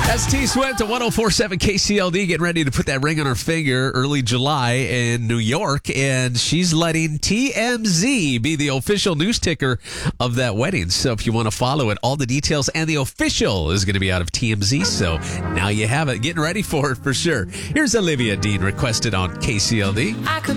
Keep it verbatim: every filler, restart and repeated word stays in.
That's T Swift at one oh four point seven K C L D getting ready to put that ring on her finger early July in New York, and she's letting T M Z be the official news ticker of that wedding. So if you want to follow it, all the details and the official is going to be out of T M Z. So now you have it. Getting ready for it for sure. Here's Olivia Dean requested on K C L D. I could